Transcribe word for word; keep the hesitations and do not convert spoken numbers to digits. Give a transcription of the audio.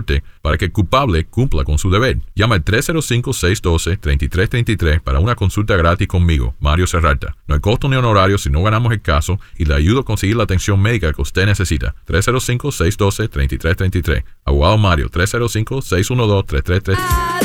corte para que el culpable cumpla con su deber. Llama al tres cero cinco, seis uno dos, tres tres tres tres para una consulta gratis conmigo, Mario Serralta. No hay costo ni honorario si no ganamos el caso y le ayudo a conseguir la atención médica que usted necesita. tres cero cinco, seis uno dos, tres tres tres tres. Abogado Mario, tres cero cinco, seis uno dos, tres tres tres tres.